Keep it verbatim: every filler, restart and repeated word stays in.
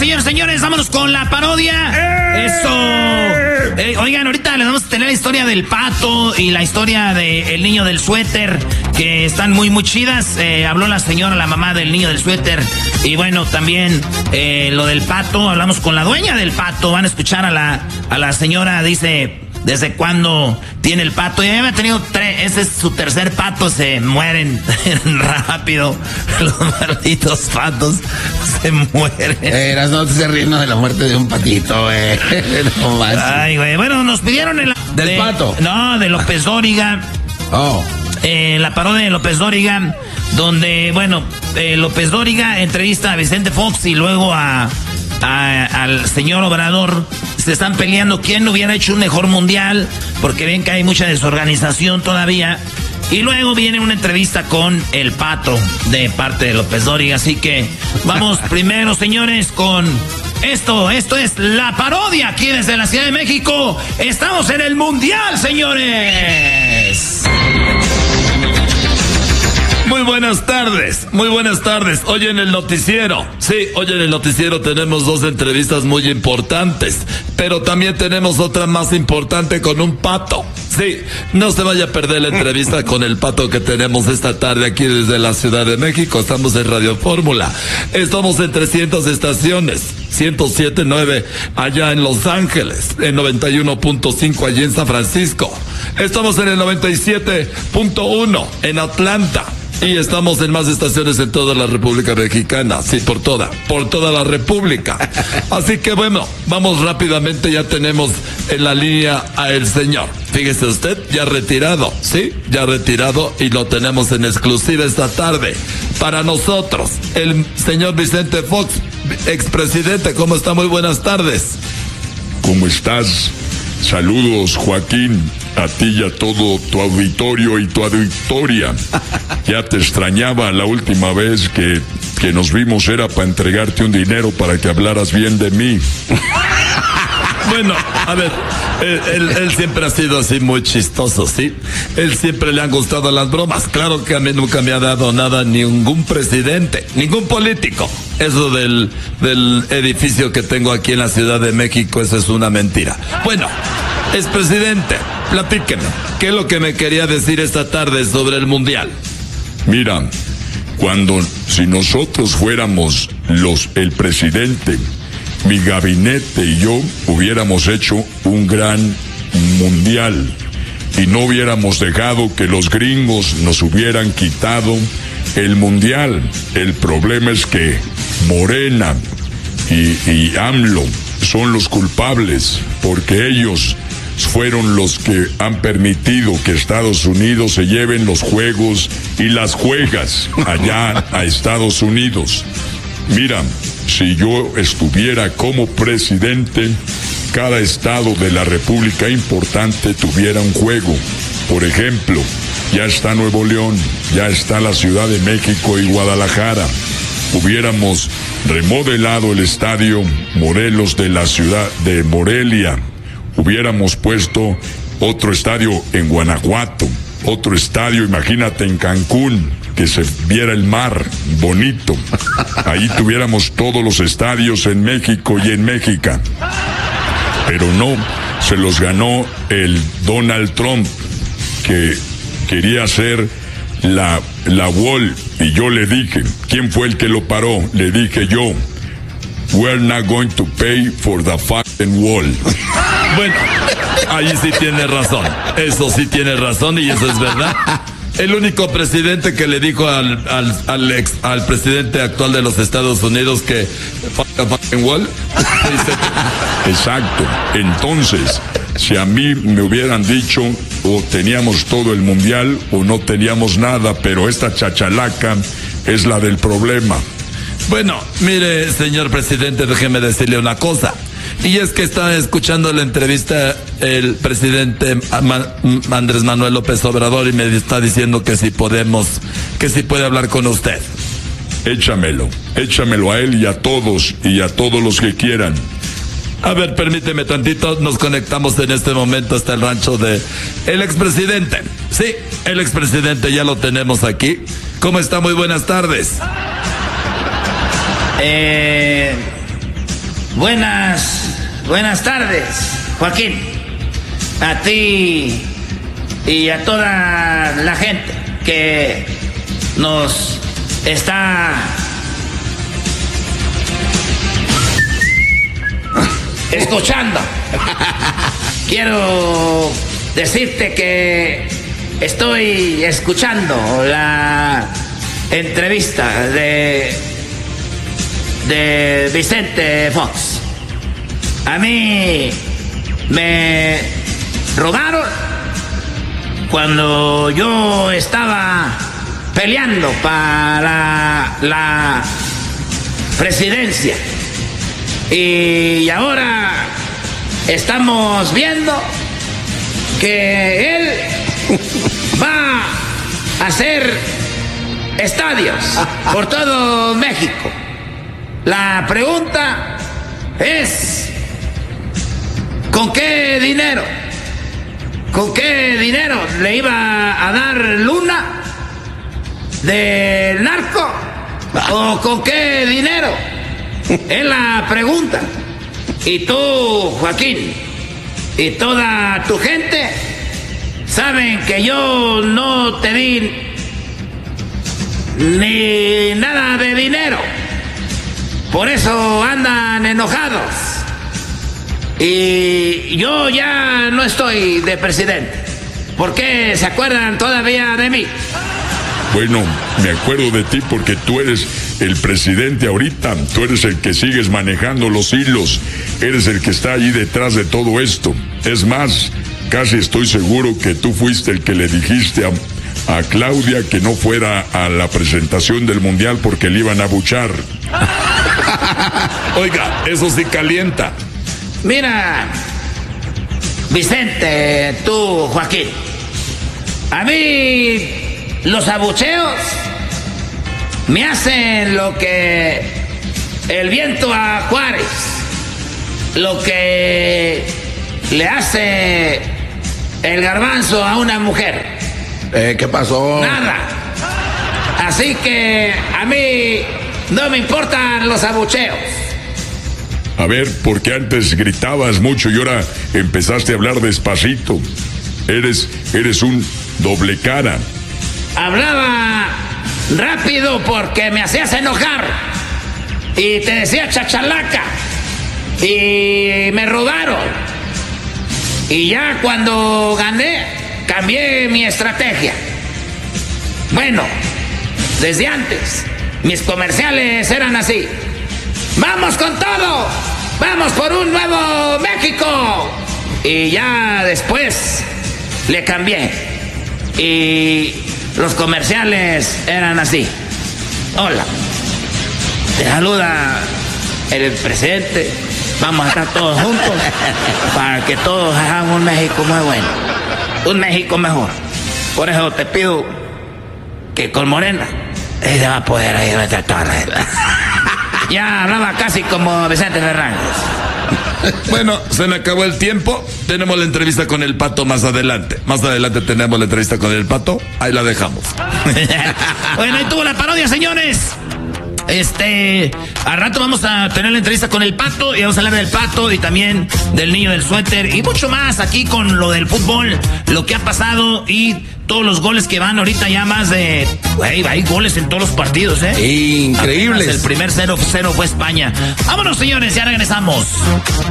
señores, señores, vámonos con la parodia. ¡Eh! Eso. Eh, oigan, ahorita les vamos a tener la historia del pato y la historia del niño del suéter, que están muy, muy chidas. Eh, habló la señora, la mamá del niño del suéter. Y bueno, también eh, lo del pato, hablamos con la dueña del pato. Van a escuchar a la, a la señora, dice... ¿Desde cuándo tiene el pato? Ya había tenido tres, ese es su tercer pato, se mueren rápido. Los malditos patos se mueren. Eras, no te estés riendo de la muerte de un patito, güey. No más. Ay, güey. Bueno, nos pidieron el... ¿Del de, pato? No, de López Dóriga. Oh. Eh, la parodia de López Dóriga, donde, bueno, eh, López Dóriga entrevista a Vicente Fox y luego a... A, al señor Obrador. Se están peleando quién hubiera hecho un mejor mundial, porque ven que hay mucha desorganización todavía. Y luego viene una entrevista con el pato de parte de López Dóriga. Así que vamos primero, señores, con esto. Esto es la parodia aquí desde la Ciudad de México. Estamos en el mundial, señores. Muy buenas tardes, muy buenas tardes. Hoy en el noticiero, sí, hoy en el noticiero tenemos dos entrevistas muy importantes, pero también tenemos otra más importante con un pato. Sí, no se vaya a perder la entrevista con el pato que tenemos esta tarde aquí desde la Ciudad de México. Estamos en Radio Fórmula, estamos en trescientas estaciones, ciento siete punto nueve allá en Los Ángeles, en noventa y uno punto cinco allí en San Francisco. Estamos en el noventa y siete punto uno en Atlanta. Y estamos en más estaciones en toda la República Mexicana, sí, por toda, por toda la República. Así que bueno, vamos rápidamente, ya tenemos en la línea a el señor. Fíjese usted, ya retirado, sí, ya retirado y lo tenemos en exclusiva esta tarde. Para nosotros, el señor Vicente Fox, expresidente, ¿cómo está? Muy buenas tardes. ¿Cómo estás? Saludos, Joaquín, a ti y a todo tu auditorio y tu auditoria. Ya te extrañaba la última vez que, que nos vimos, era para entregarte un dinero para que hablaras bien de mí. Bueno, a ver, él, él, él siempre ha sido así muy chistoso, ¿sí? Él siempre le han gustado las bromas. Claro que a mí nunca me ha dado nada ningún presidente, ningún político. Eso del, del edificio que tengo aquí en la Ciudad de México, eso es una mentira. Bueno, expresidente, platíqueme, ¿qué es lo que me quería decir esta tarde sobre el Mundial? Mira, cuando, si nosotros fuéramos los, el presidente, mi gabinete y yo hubiéramos hecho un gran mundial y no hubiéramos dejado que los gringos nos hubieran quitado el mundial. El problema es que Morena y, y AMLO son los culpables porque ellos fueron los que han permitido que Estados Unidos se lleven los juegos y las juegas allá a Estados Unidos. Mira, si yo estuviera como presidente, cada estado de la República importante tuviera un juego. Por ejemplo, ya está Nuevo León, ya está la Ciudad de México y Guadalajara. Hubiéramos remodelado el estadio Morelos de la ciudad de Morelia. Hubiéramos puesto otro estadio en Guanajuato, otro estadio, imagínate, en Cancún, que se viera el mar bonito. Ahí tuviéramos todos los estadios en México y en México. Pero no, se los ganó el Donald Trump, que quería hacer la, la wall, y yo le dije, ¿quién fue el que lo paró? Le dije yo, we're not going to pay for the fucking wall. Bueno, ahí sí tiene razón, eso sí tiene razón y eso es verdad. El único presidente que le dijo al, al, al, ex, al presidente actual de los Estados Unidos que fucking wall. Exacto. Entonces, si a mí me hubieran dicho o teníamos todo el mundial o no teníamos nada, pero esta chachalaca es la del problema. Bueno, mire, señor presidente, déjeme decirle una cosa. Y es que está escuchando la entrevista el presidente Andrés Manuel López Obrador y me está diciendo que si podemos, que si puede hablar con usted. Échamelo, échamelo a él y a todos y a todos los que quieran. A ver, permíteme tantito, nos conectamos en este momento hasta el rancho de el expresidente. Sí, el expresidente ya lo tenemos aquí. ¿Cómo está? Muy buenas tardes. Eh... Buenas, buenas tardes, Joaquín. A ti y a toda la gente que nos está escuchando. Quiero decirte que estoy escuchando la entrevista de, de Vicente Fox. A mí me robaron cuando yo estaba peleando para la presidencia. Y ahora estamos viendo que él va a hacer estadios por todo México. La pregunta es, ¿con qué dinero? ¿Con qué dinero le iba a dar Luna del narco? ¿O con qué dinero? Es la pregunta. Y tú, Joaquín, y toda tu gente saben que yo no te di ni nada de dinero. Por eso andan enojados. Y yo ya no estoy de presidente. ¿Por qué se acuerdan todavía de mí? Bueno, me acuerdo de ti porque tú eres el presidente ahorita, tú eres el que sigues manejando los hilos, eres el que está allí detrás de todo esto. Es más, casi estoy seguro que tú fuiste el que le dijiste a, a Claudia que no fuera a la presentación del Mundial porque le iban a abuchar. Oiga, eso sí calienta. Mira, Vicente, tú, Joaquín, a mí los abucheos me hacen lo que el viento a Juárez, lo que le hace el garbanzo a una mujer. Eh, ¿Qué pasó? Nada. Así que a mí no me importan los abucheos. A ver, porque antes gritabas mucho y ahora empezaste a hablar despacito. Eres, eres un doble cara. Hablaba rápido porque me hacías enojar y te decía chachalaca y me robaron. Y ya cuando gané, cambié mi estrategia. Bueno, desde antes, mis comerciales eran así. ¡Vamos con todo! ¡Vamos por un nuevo México! Y ya después le cambié. Y los comerciales eran así. Hola, te saluda el presidente. Vamos a estar todos juntos para que todos hagamos un México muy bueno, un México mejor. Por eso te pido que con Morena ella va a poder ir a tratar. Ya hablaba casi como Vicente Fernández. Bueno, se me acabó el tiempo. Tenemos la entrevista con el Pato más adelante. Más adelante tenemos la entrevista con el Pato. Ahí la dejamos. Bueno, ahí tuvo la parodia, señores. Este, al rato vamos a tener la entrevista con el Pato y vamos a hablar del Pato y también del niño del suéter y mucho más aquí con lo del fútbol, lo que ha pasado y todos los goles que van ahorita ya más de... Güey, hay goles en todos los partidos, ¿eh? Increíbles. El primer cero cero fue España. Vámonos, señores, ya regresamos.